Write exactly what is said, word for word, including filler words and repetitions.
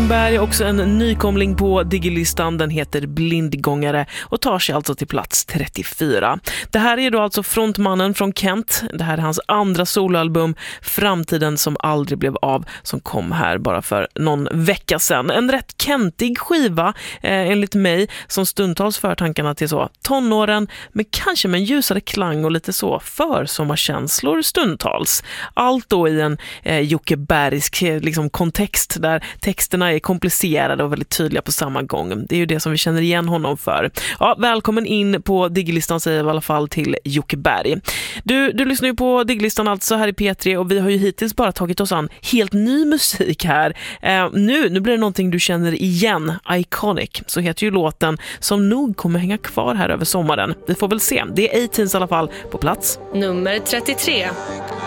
Berg är också en nykomling på Digilistan. Den heter Blindgångare och tar sig alltså till plats trettiofyra. Det här är då alltså frontmannen från Kent. Det här är hans andra soloalbum, Framtiden som aldrig blev av, som kom här bara för någon vecka sedan. En rätt kentig skiva eh, enligt mig, som stundtals för tankarna till så tonåren, men kanske med en ljusare klang och lite så försommarkänslor stundtals. Allt då i en eh, Jocke Bergsk liksom, kontext där texterna är komplicerade och väldigt tydliga på samma gång. Det är ju det som vi känner igen honom för. Ja, välkommen in på Digilistan, säger jag i alla fall till Jocke Berg. Du, du lyssnar ju på Digilistan alltså här i P tre, och vi har ju hittills bara tagit oss an helt ny musik här. Eh, nu, nu blir det någonting du känner igen. Iconic, så heter ju låten, som nog kommer hänga kvar här över sommaren. Vi får väl se. Det är arton i alla fall på plats nummer trettiotre.